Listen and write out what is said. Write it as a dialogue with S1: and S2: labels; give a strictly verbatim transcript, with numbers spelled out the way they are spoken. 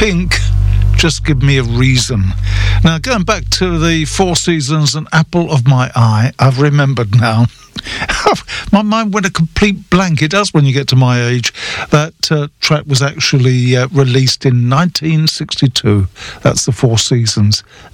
S1: Pink, Just Give Me a Reason. Now, going back to the Four Seasons and Apple of My Eye, I've remembered now. My mind went a complete blank. It does when you get to my age. That uh, track was actually uh, released in nineteen sixty-two. That's the Four Seasons